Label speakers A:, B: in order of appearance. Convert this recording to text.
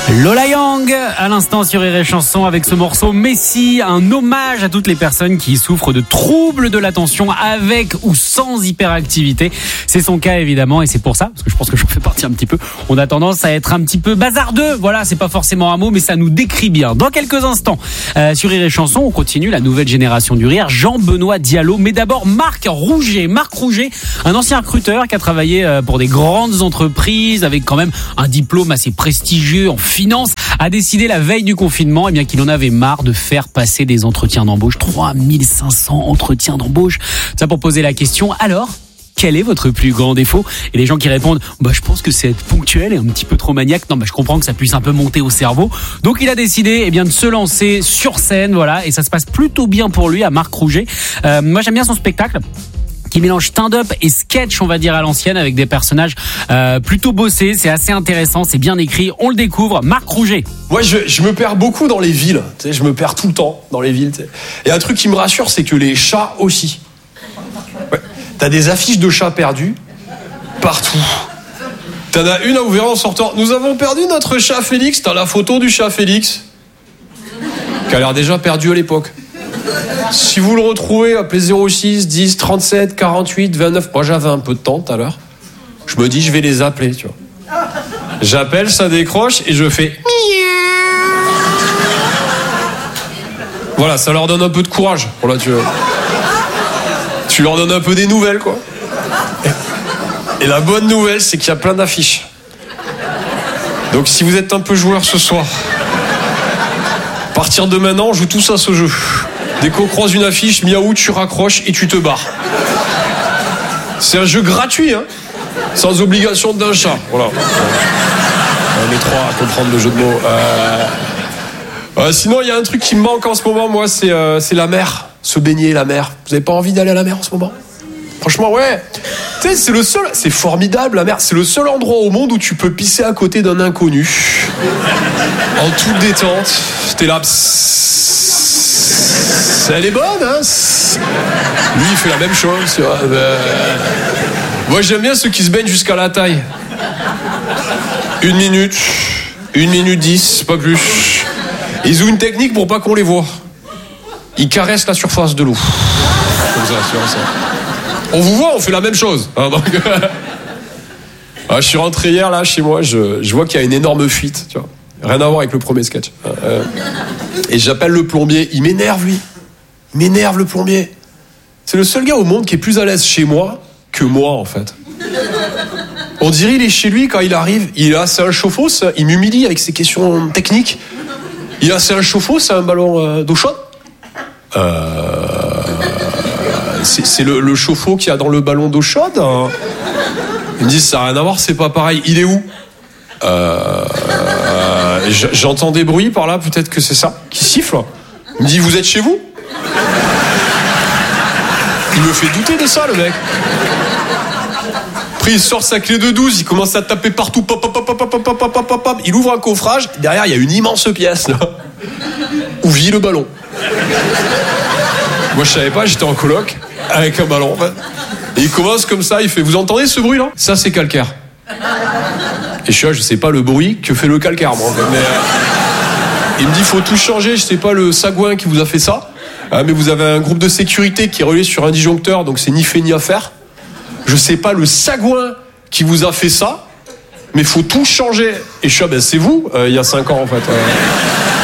A: Lola Young, à l'instant sur Rire et Chanson avec ce morceau Messi, un hommage à toutes les personnes qui souffrent de troubles de l'attention avec ou sans hyperactivité. C'est son cas évidemment et c'est pour ça, parce que je pense que j'en fais partie un petit peu, on a tendance à être un petit peu bazardeux. Voilà, c'est pas forcément un mot mais ça nous décrit bien. Dans quelques instants, sur Rire et Chanson, on continue la nouvelle génération du rire, Jean-Benoît Diallo, mais d'abord Marc Rouget. Marc Rouget, un ancien recruteur qui a travaillé pour des grandes entreprises avec quand même un diplôme assez prestigieux en finance, a décidé la veille du confinement qu'il en avait marre de faire passer des entretiens d'embauche. 3500 entretiens d'embauche. Ça pour poser la question, alors quel est votre plus grand défaut? Et les gens qui répondent, je pense que c'est être ponctuel et un petit peu trop maniaque. Non, je comprends que ça puisse un peu monter au cerveau. Donc il a décidé de se lancer sur scène, voilà, et ça se passe plutôt bien pour lui, à Marc Rouget. Moi j'aime bien son spectacle qui mélange stand-up et sketch, on va dire à l'ancienne, avec des personnages plutôt bossés. C'est assez intéressant, c'est bien écrit. On le découvre, Marc Rouget.
B: Moi, je me perds beaucoup dans les villes. Tu sais, je me perds tout le temps dans les villes. Tu sais. Et un truc qui me rassure, c'est que les chats aussi. Ouais. T'as des affiches de chats perdus partout. T'en as une à ouvrir en sortant. Nous avons perdu notre chat Félix. T'as la photo du chat Félix, qui a l'air déjà perdu à l'époque. Si vous le retrouvez, appelez 06 10 37 48 29. Moi, j'avais un peu de temps tout à l'heure. Je me dis, je vais les appeler, tu vois. J'appelle, ça décroche et je fais voilà, ça leur donne un peu de courage. Voilà, tu leur donnes un peu des nouvelles, quoi. Et la bonne nouvelle, c'est qu'il y a plein d'affiches. Donc, si vous êtes un peu joueur ce soir, à partir de maintenant, on joue tous à ce jeu. Dès qu'on croise une affiche, miaou, tu raccroches et tu te barres. C'est un jeu gratuit, hein, sans obligation d'un chat. Voilà. On est trois à comprendre le jeu de mots. Sinon, il y a un truc qui me manque en ce moment, moi, c'est la mer. Se baigner, la mer. Vous avez pas envie d'aller à la mer en ce moment? Franchement, ouais. Tu sais, c'est le seul. C'est formidable, la mer. C'est le seul endroit au monde où tu peux pisser à côté d'un inconnu. En toute détente. T'es là. Elle est bonne, hein. Lui, il fait la même chose, tu vois. Moi, j'aime bien ceux qui se baignent jusqu'à la taille. 1 minute 10, pas plus. Ils ont une technique pour pas qu'on les voit. Ils caressent la surface de l'eau. Comme ça, c'est ça. On vous voit, on fait la même chose. Hein, donc... je suis rentré hier, là, chez moi, je vois qu'il y a une énorme fuite, tu vois. Rien à voir avec le premier sketch. Et j'appelle le plombier. Il m'énerve, lui. Il m'énerve, le plombier. C'est le seul gars au monde qui est plus à l'aise chez moi que moi, en fait. On dirait il est chez lui quand il arrive. C'est un chauffe-eau, il m'humilie avec ses questions techniques. C'est un chauffe-eau, c'est un ballon d'eau chaude. C'est le chauffe-eau qu'il y a dans le ballon d'eau chaude. Hein. Il me dit, ça n'a rien à voir, c'est pas pareil. Il est où? J'entends des bruits par là, peut-être que c'est ça qui siffle. Il me dit, vous êtes chez vous? Il me fait douter de ça, le mec. Après, il sort sa clé de 12, il commence à taper partout. Pop, pop, pop, pop, pop, pop, pop, pop. Il ouvre un coffrage, derrière, il y a une immense pièce, là, où vit le ballon. Moi, je savais pas, j'étais en coloc avec un ballon, en fait. Et il commence comme ça, il fait, vous entendez ce bruit, là? Ça, c'est calcaire. Et je suis là, je sais pas le bruit que fait le calcaire, moi. Mais il me dit, faut tout changer, je sais pas le sagouin qui vous a fait ça. Mais vous avez un groupe de sécurité qui est relié sur un disjoncteur, donc c'est ni fait ni à faire. Je sais pas le sagouin qui vous a fait ça, mais faut tout changer. Et je suis là, c'est vous, il y a 5 ans, en fait.